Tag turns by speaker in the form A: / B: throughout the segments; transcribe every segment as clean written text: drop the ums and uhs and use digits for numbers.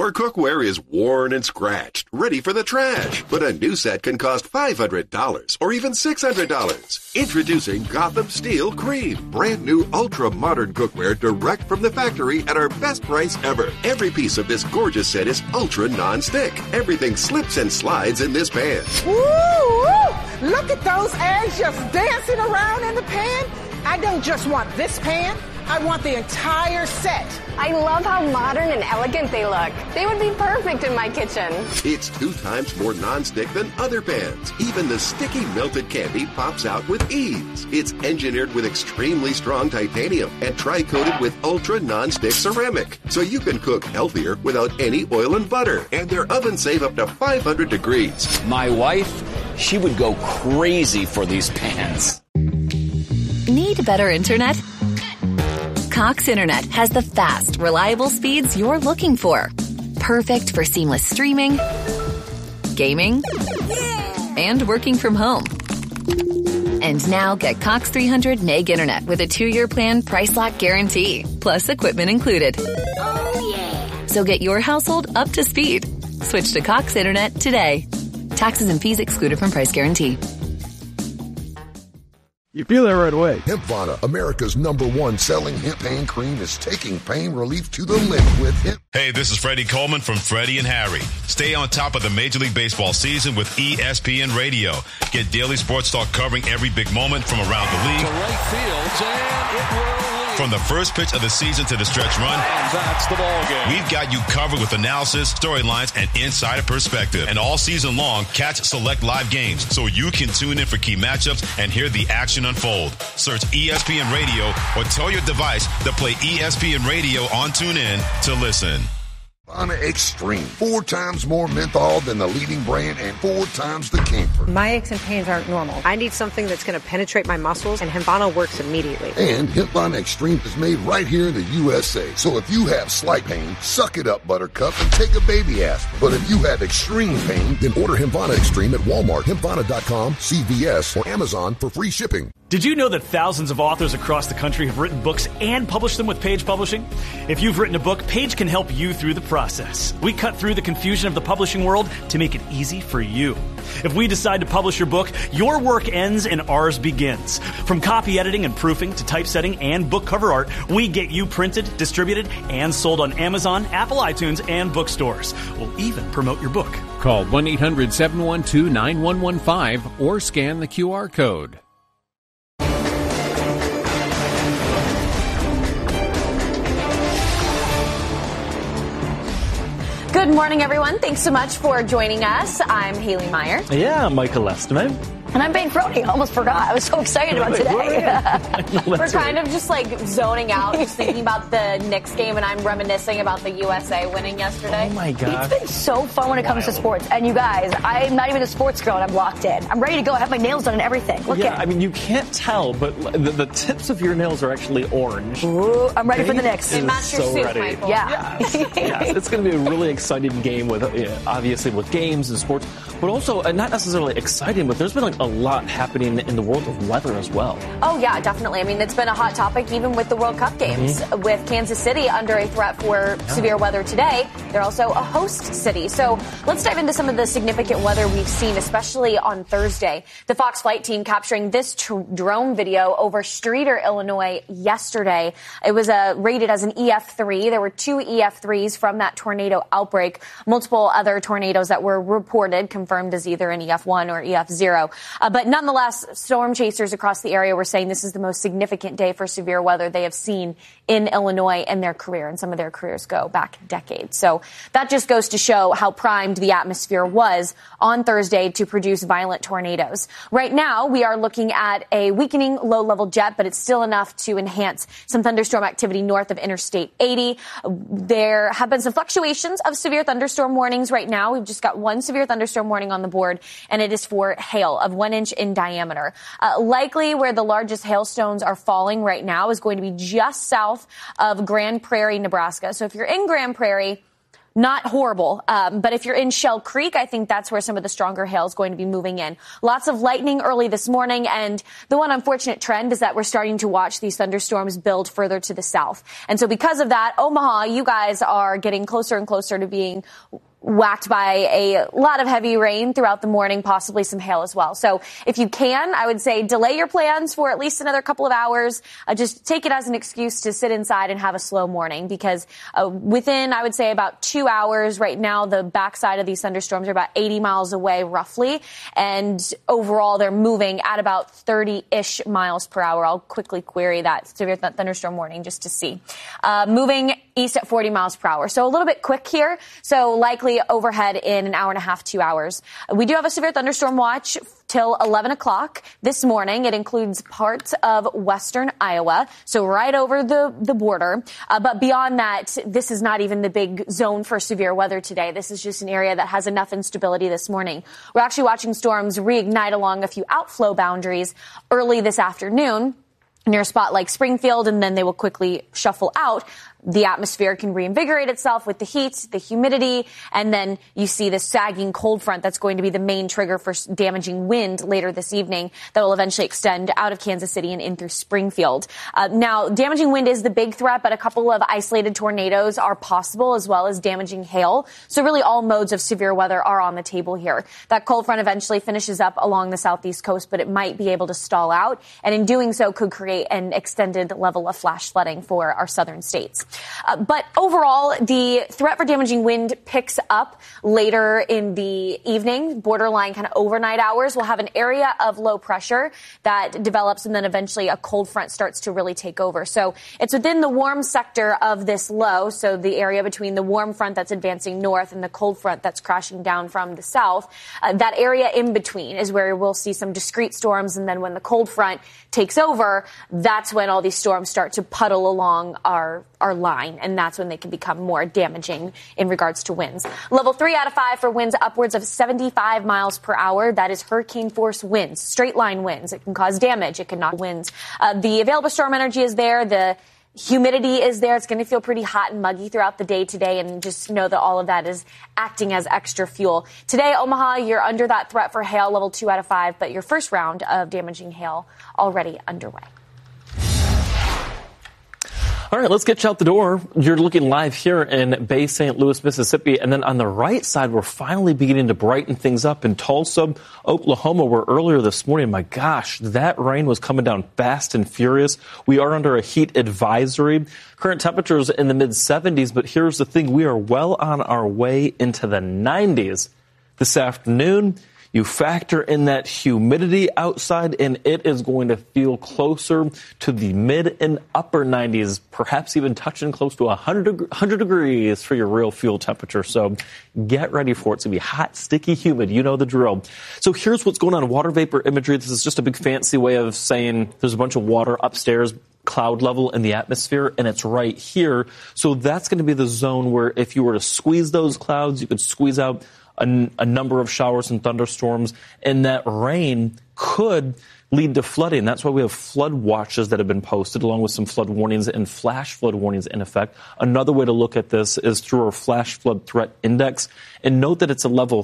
A: Your cookware is worn and scratched, ready for the trash. But a new set can cost $500 or even $600. Introducing Gotham Steel Cream. Brand new ultra-modern cookware direct from the factory at our best price ever. Every piece of this gorgeous set is ultra non-stick. Everything slips and slides in this pan.
B: Woo! Look at those eggs just dancing around in the pan. I don't just want this pan. I want the entire set.
C: I love how modern and elegant they look. They would be perfect in my kitchen.
A: It's 2 times more non-stick than other pans. Even the sticky melted candy pops out with ease. It's engineered with extremely strong titanium and tri-coated with ultra non-stick ceramic. So you can cook healthier without any oil and butter. And they're oven safe up to 500 degrees.
D: My wife, she would go crazy for these pans.
E: Need better internet? Cox Internet has the fast, reliable speeds you're looking for. Perfect for seamless streaming, gaming, and working from home. And now get Cox 300 meg internet with a 2-year plan price lock guarantee, plus equipment included.
F: Oh, yeah.
E: So get your household up to speed. Switch to Cox Internet today. Taxes and fees excluded from price guarantee.
G: You feel it right away.
H: Hempvana, America's #1 selling hemp pain cream, is taking pain relief to the limit with hemp.
I: Hey, this is Freddie Coleman from Freddie and Harry. Stay on top of the Major League Baseball season with ESPN Radio. Get daily sports talk covering every big moment from around the league.
J: To right field, and it will lead.
I: From the first pitch of the season to the stretch run.
J: And that's the ball game.
I: We've got you covered with analysis, storylines, and insider perspective. And all season long, catch select live games so you can tune in for key matchups and hear the action unfold. Search ESPN Radio or tell your device to play ESPN Radio on TuneIn to listen.
H: Hempvana Extreme, 4 times more menthol than the leading brand and 4 times the camphor.
K: My aches and pains aren't normal. I need something that's going to penetrate my muscles, and Hempvana works immediately.
H: And Hempvana Extreme is made right here in the USA. So if you have slight pain, suck it up, Buttercup, and take a baby aspirin. But if you have extreme pain, then order Hempvana Extreme at Walmart, Hempvana.com, CVS, or Amazon for free shipping.
L: Did you know that thousands of authors across the country have written books and published them with Page Publishing? If you've written a book, Page can help you through the process. We cut through the confusion of the publishing world to make it easy for you. If we decide to publish your book, your work ends and ours begins. From copy editing and proofing to typesetting and book cover art, we get you printed, distributed, and sold on Amazon, Apple iTunes, and bookstores. We'll even promote your book.
M: Call 1-800-712-9115 or scan the QR code.
N: Good morning, everyone. Thanks so much for joining us. I'm Haley Meyer.
O: Yeah, I'm Michael Lesterman.
C: And I'm Ben Crony. I almost forgot. I was so excited about today.
N: We're kind of just like zoning out, just thinking about the Knicks game, and I'm reminiscing about the USA winning yesterday.
O: Oh, my God.
C: It's been so fun when it comes to sports. And you guys, I'm not even a sports girl, and I'm locked in. I'm ready to go. I have my nails done and everything. Look at it.
O: I mean, you can't tell, but the tips of your nails are actually orange.
C: Ooh, I'm ready for the Knicks.
N: It matched your suit, Michael.
C: Yeah.
O: Yes, it's going to be a really exciting game with, obviously, with games and sports, but also not necessarily exciting, but there's been like a lot happening in the world of weather as well.
N: Oh, yeah, definitely. I mean, it's been a hot topic even with the World Cup games. Mm-hmm. With Kansas City under a threat for severe weather today, they're also a host city. So let's dive into some of the significant weather we've seen, especially on Thursday. The Fox flight team capturing this drone video over Streator, Illinois yesterday. It was rated as an EF3. There were 2 EF3s from that tornado outbreak. Multiple other tornadoes that were reported, confirmed as either an EF1 or EF0. But nonetheless, storm chasers across the area were saying this is the most significant day for severe weather they have seen in Illinois in their career, and some of their careers go back decades. So that just goes to show how primed the atmosphere was on Thursday to produce violent tornadoes. Right now, we are looking at a weakening low-level jet, but it's still enough to enhance some thunderstorm activity north of Interstate 80. There have been some fluctuations of severe thunderstorm warnings right now. We've just got 1 severe thunderstorm warning on the board, and it is for hail of 1 inch in diameter. Likely where the largest hailstones are falling right now is going to be just south of Grand Prairie, Nebraska. So if you're in Grand Prairie, not horrible. But if you're in Shell Creek, I think that's where some of the stronger hail is going to be moving in. Lots of lightning early this morning. And the one unfortunate trend is that we're starting to watch these thunderstorms build further to the south. And so because of that, Omaha, you guys are getting closer and closer to being whacked by a lot of heavy rain throughout the morning, possibly some hail as well. So if you can, I would say delay your plans for at least another couple of hours. Just take it as an excuse to sit inside and have a slow morning, because within, I would say, about 2 hours right now, the backside of these thunderstorms are about 80 miles away roughly. And overall, they're moving at about 30-ish miles per hour. I'll quickly query that severe thunderstorm warning just to see. Moving east at 40 miles per hour. So a little bit quick here. So likely overhead in an hour and a half, 2 hours. We do have a severe thunderstorm watch till 11 o'clock this morning. It includes parts of western Iowa, so right over the border. But beyond that, this is not even the big zone for severe weather today. This is just an area that has enough instability this morning. We're actually watching storms reignite along a few outflow boundaries early this afternoon near a spot like Springfield, and then they will quickly shuffle out. The atmosphere can reinvigorate itself with the heat, the humidity, and then you see this sagging cold front that's going to be the main trigger for damaging wind later this evening that will eventually extend out of Kansas City and in through Springfield. Now, damaging wind is the big threat, but a couple of isolated tornadoes are possible, as well as damaging hail. So really all modes of severe weather are on the table here. That cold front eventually finishes up along the southeast coast, but it might be able to stall out, and in doing so could create an extended level of flash flooding for our southern states. But overall, the threat for damaging wind picks up later in the evening, borderline kind of overnight hours. We'll have an area of low pressure that develops, and then eventually a cold front starts to really take over. So it's within the warm sector of this low, so the area between the warm front that's advancing north and the cold front that's crashing down from the south. That area in between is where we'll see some discrete storms, and then when the cold front takes over, that's when all these storms start to puddle along our line, and that's when they can become more damaging in regards to winds. Level 3 out of 5 for winds upwards of 75 miles per hour. That is hurricane force winds, straight line winds. It can cause damage. It can knock winds. The available storm energy is there. The humidity is there. It's going to feel pretty hot and muggy throughout the day today, and just know that all of that is acting as extra fuel. Today, Omaha, you're under that threat for hail, level 2 out of 5, but your first round of damaging hail already underway.
O: All right, let's get you out the door. You're looking live here in Bay St. Louis, Mississippi. And then on the right side, we're finally beginning to brighten things up in Tulsa, Oklahoma, where earlier this morning, my gosh, that rain was coming down fast and furious. We are under a heat advisory. Current temperatures in the mid-70s, but here's the thing. We are well on our way into the 90s this afternoon. You factor in that humidity outside, and it is going to feel closer to the mid and upper 90s, perhaps even touching close to 100 degrees for your real fuel temperature. So get ready for it. It's going to be hot, sticky, humid. You know the drill. So here's what's going on. Water vapor imagery. This is just a big fancy way of saying there's a bunch of water upstairs, cloud level in the atmosphere, and it's right here. So that's going to be the zone where if you were to squeeze those clouds, you could squeeze out a number of showers and thunderstorms, and that rain could lead to flooding. That's why we have flood watches that have been posted, along with some flood warnings and flash flood warnings in effect. Another way to look at this is through our flash flood threat index, and note that it's a level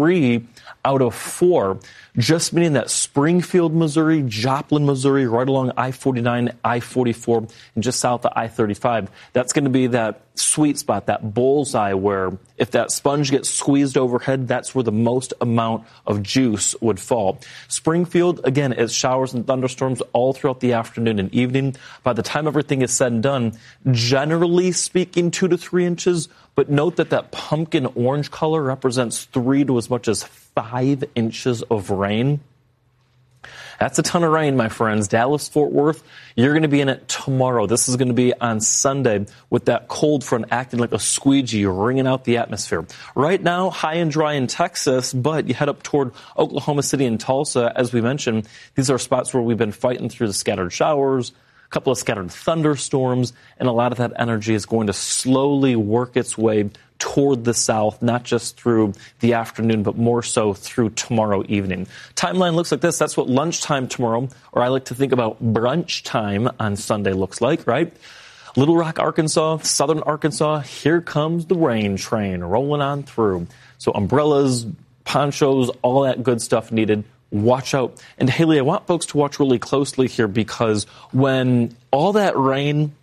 O: 3 out of 4, just meaning that Springfield, Missouri, Joplin, Missouri, right along I-49, I-44, and just south of I-35. That's going to be that sweet spot, that bullseye, where if that sponge gets squeezed overhead, that's where the most amount of juice would fall. Springfield, again, it's showers and thunderstorms all throughout the afternoon and evening. By the time everything is said and done, generally speaking, 2 to 3 inches. But note that that pumpkin orange color represents 3 to as much as 5 inches of rain. That's a ton of rain, my friends. Dallas, Fort Worth, you're going to be in it tomorrow. This is going to be on Sunday with that cold front acting like a squeegee, wringing out the atmosphere. Right now, high and dry in Texas, but you head up toward Oklahoma City and Tulsa. As we mentioned, these are spots where we've been fighting through the scattered showers, a couple of scattered thunderstorms, and a lot of that energy is going to slowly work its way toward the south, not just through the afternoon, but more so through tomorrow evening. Timeline looks like this. That's what lunchtime tomorrow, or I like to think about brunch time on Sunday, looks like, right? Little Rock, Arkansas, southern Arkansas, here comes the rain train rolling on through. So umbrellas, ponchos, all that good stuff needed. Watch out. And Haley, I want folks to watch really closely here because when all that rain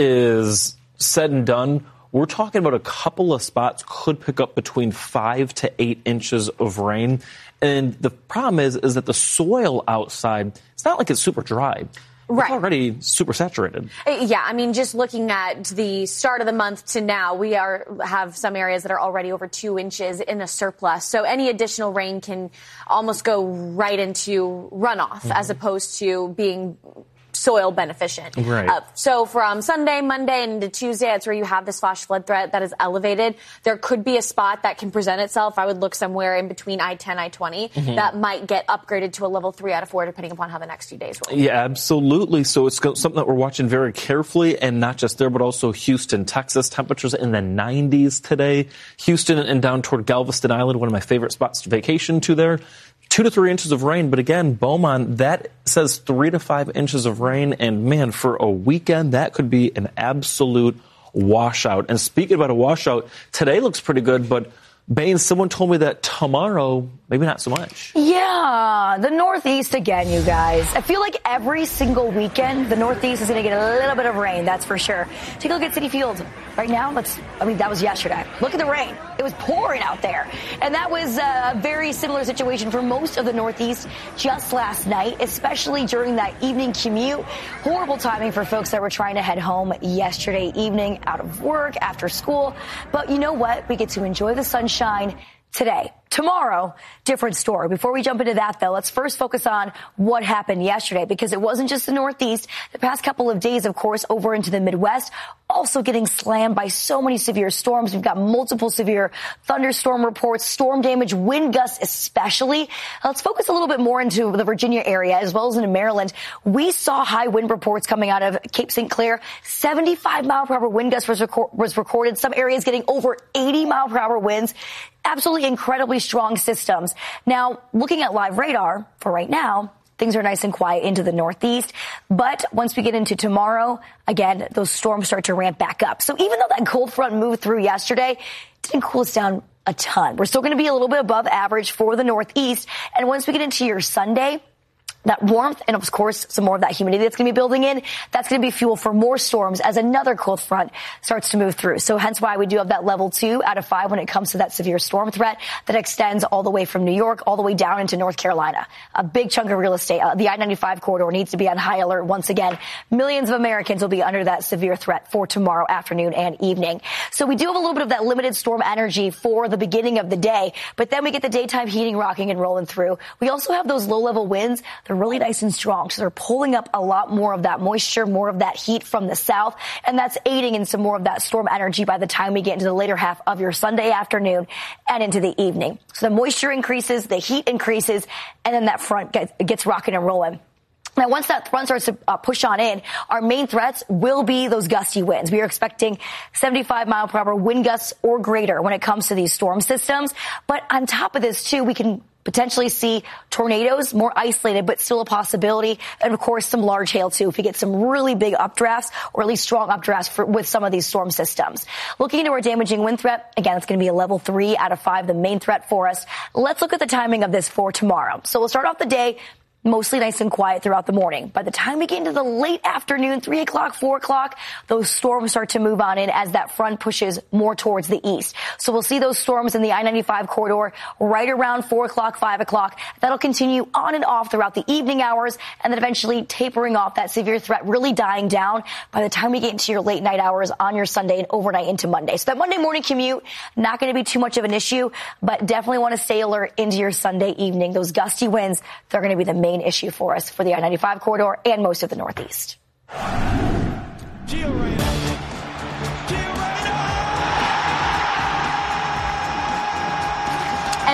O: is said and done, we're talking about a couple of spots could pick up between 5 to 8 inches of rain. And the problem is that the soil outside, it's not like it's super dry. It's already super saturated.
N: Yeah, I mean, just looking at the start of the month to now, we have some areas that are already over 2 inches in a surplus. So any additional rain can almost go right into runoff as opposed to being soil beneficent.
O: Right.
N: So from Sunday, Monday, and into Tuesday, that's where you have this flash flood threat that is elevated. There could be a spot that can present itself. I would look somewhere in between I-10, I-20 that might get upgraded to a level 3 out of 4, depending upon how the next few days roll.
O: Yeah, absolutely. So it's something that we're watching very carefully, and not just there, but also Houston, Texas. Temperatures in the 90s today. Houston and down toward Galveston Island, one of my favorite spots to vacation to there. 2 to 3 inches of rain, but again, Beaumont, that says 3 to 5 inches of rain, and man, for a weekend, that could be an absolute washout. And speaking about a washout, today looks pretty good, but Bain, someone told me that tomorrow, maybe not so much.
C: Yeah, the Northeast again, you guys. I feel like every single weekend, the Northeast is going to get a little bit of rain, that's for sure. Take a look at Citi Field. Right now, that was yesterday. Look at the rain. It was pouring out there. And that was a very similar situation for most of the Northeast just last night, especially during that evening commute. Horrible timing for folks that were trying to head home yesterday evening out of work, after school. But you know what? We get to enjoy the sunshine today. Tomorrow, different story. Before we jump into that, though, let's first focus on what happened yesterday, because it wasn't just the Northeast. The past couple of days, of course, over into the Midwest, also getting slammed by so many severe storms. We've got multiple severe thunderstorm reports, storm damage, wind gusts especially. Let's focus a little bit more into the Virginia area as well as into Maryland. We saw high wind reports coming out of Cape St. Clair. 75-mile-per-hour wind gust was recorded. Some areas getting over 80-mile-per-hour winds. Absolutely incredibly strong systems. Now, looking at live radar for right now, things are nice and quiet into the Northeast. But once we get into tomorrow, again, those storms start to ramp back up. So even though that cold front moved through yesterday, it didn't cool us down a ton. We're still going to be a little bit above average for the Northeast. And once we get into your Sunday, that warmth and, of course, some more of that humidity that's going to be building in, that's going to be fuel for more storms as another cold front starts to move through. So hence why we do have that level 2 out of 5 when it comes to that severe storm threat that extends all the way from New York all the way down into North Carolina. A big chunk of real estate. The I-95 corridor needs to be on high alert once again. Millions of Americans will be under that severe threat for tomorrow afternoon and evening. So we do have a little bit of that limited storm energy for the beginning of the day, but then we get the daytime heating rocking and rolling through. We also have those low-level winds. They're really nice and strong. So they're pulling up a lot more of that moisture, more of that heat from the south, and that's aiding in some more of that storm energy by the time we get into the later half of your Sunday afternoon and into the evening. So the moisture increases, the heat increases, and then that front gets rocking and rolling. Now, once that front starts to push on in, our main threats will be those gusty winds. We are expecting 75-mile-per-hour wind gusts or greater when it comes to these storm systems. But on top of this, too, we can potentially see tornadoes, more isolated, but still a possibility. And, of course, some large hail, too, if we get some really big updrafts or at least strong updrafts with some of these storm systems. Looking into our damaging wind threat, again, it's going to be a level 3 out of 5, the main threat for us. Let's look at the timing of this for tomorrow. So we'll start off the day mostly nice and quiet throughout the morning. By the time we get into the late afternoon, 3 o'clock, 4 o'clock, those storms start to move on in as that front pushes more towards the east. So we'll see those storms in the I-95 corridor right around 4 o'clock, 5 o'clock. That'll continue on and off throughout the evening hours and then eventually tapering off, that severe threat really dying down by the time we get into your late night hours on your Sunday and overnight into Monday. So that Monday morning commute, not going to be too much of an issue, but definitely want to stay alert into your Sunday evening. Those gusty winds, they're going to be the main issue for us for the I-95 corridor and most of the Northeast.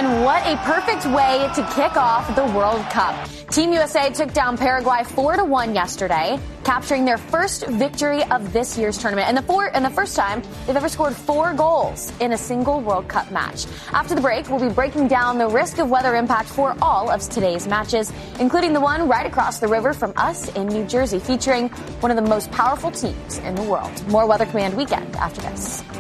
N: And what a perfect way to kick off the World Cup. Team USA took down Paraguay 4-1 yesterday, capturing their first victory of this year's tournament and the first time they've ever scored 4 goals in a single World Cup match. After the break, we'll be breaking down the risk of weather impact for all of today's matches, including the one right across the river from us in New Jersey, featuring one of the most powerful teams in the world. More Weather Command Weekend after this.